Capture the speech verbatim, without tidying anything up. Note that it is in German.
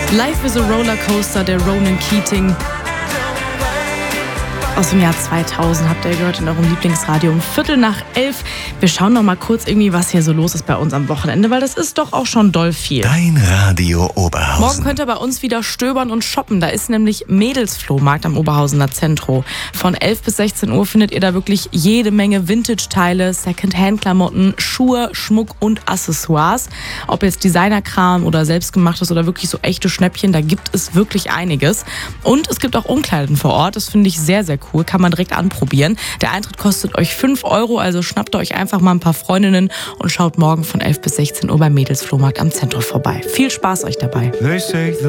Life is a Rollercoaster, der Ronan Keating. Aus dem Jahr zweitausend habt ihr gehört in eurem Lieblingsradio um Viertel nach elf. Wir schauen noch mal kurz irgendwie, was hier so los ist bei uns am Wochenende, weil das ist doch auch schon doll viel. Dein Radio Oberhausen. Morgen könnt ihr bei uns wieder stöbern und shoppen. Da ist nämlich Mädelsflohmarkt am Oberhausener Zentro. Von elf bis sechzehn Uhr findet ihr da wirklich jede Menge Vintage-Teile, Second-Hand-Klamotten, Schuhe, Schmuck und Accessoires. Ob jetzt Designerkram oder selbstgemachtes oder wirklich so echte Schnäppchen, da gibt es wirklich einiges. Und es gibt auch Umkleiden vor Ort. Das finde ich sehr, sehr cool. Kann man direkt anprobieren. Der Eintritt kostet euch fünf Euro, also schnappt euch einfach mal ein paar Freundinnen und schaut morgen von elf bis sechzehn Uhr beim Mädelsflohmarkt am Zentrum vorbei. Viel Spaß euch dabei.